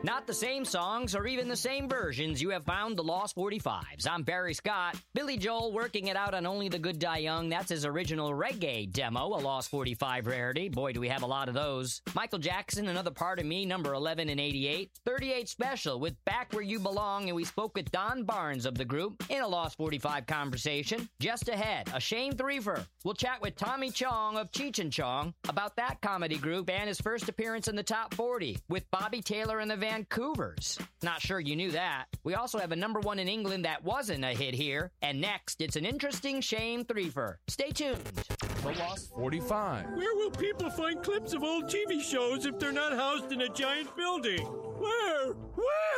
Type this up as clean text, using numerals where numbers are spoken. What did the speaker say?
Not the same songs or even the same versions you have found the Lost 45s. I'm Barry Scott. Billy Joel working it out on Only the Good Die Young. That's his original reggae demo, a Lost 45 rarity. Boy, do we have a lot of those. Michael Jackson, Another Part of Me, number 11 in 88. 38 Special with Back Where You Belong, and we spoke with Don Barnes of the group in a Lost 45 conversation. Just ahead, a Shane Threefer. We'll chat with Tommy Chong of Cheech and Chong about that comedy group and his first appearance in the top 40 with Bobby Taylor and the Vancouvers. Not sure you knew that. We also have a number one in England that wasn't a hit here. And next, it's an interesting Shane Threefer. Stay tuned. The Lost 45. Where will people find clips of old TV shows if they're not housed in a giant building? Where?